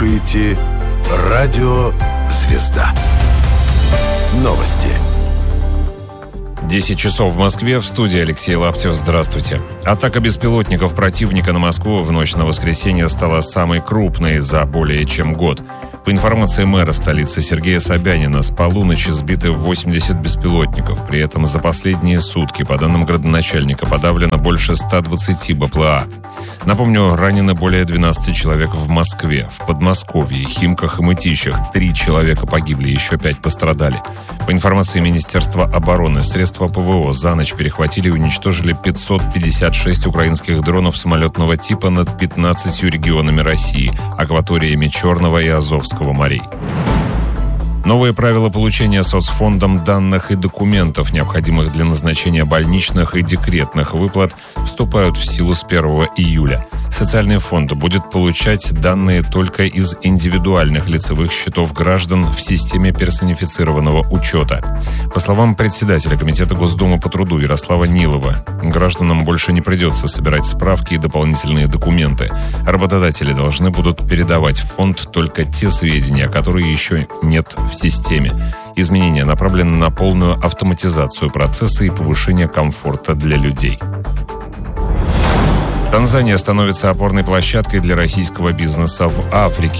слушаете «Радио Звезда». Новости. 10 часов в Москве. В студии Алексей Лаптев. Здравствуйте. Атака беспилотников противника на Москву в ночь на воскресенье стала самой крупной за более чем год. По информации мэра столицы Сергея Собянина, с полуночи сбиты 80 беспилотников. При этом за последние сутки, по данным градоначальника, подавлено больше 120 БПЛА. Напомню, ранены более 12 человек в Москве, в Подмосковье, Химках и Мытищах. 3 человека погибли, еще 5 пострадали. По информации Министерства обороны, средства ПВО за ночь перехватили и уничтожили 556 украинских дронов самолетного типа над 15 регионами России, акваториями Черного и Азовского морей. Новые правила получения соцфондом данных и документов, необходимых для назначения больничных и декретных выплат, вступают в силу с 1 июля. Социальный фонд будет получать данные только из индивидуальных лицевых счетов граждан в системе персонифицированного учета. По словам председателя Комитета Госдумы по труду Ярослава Нилова, гражданам больше не придется собирать справки и дополнительные документы. Работодатели должны будут передавать в фонд только те сведения, которые еще нет в системе. Изменения направлены на полную автоматизацию процесса и повышение комфорта для людей. Танзания становится опорной площадкой для российского бизнеса в Африке.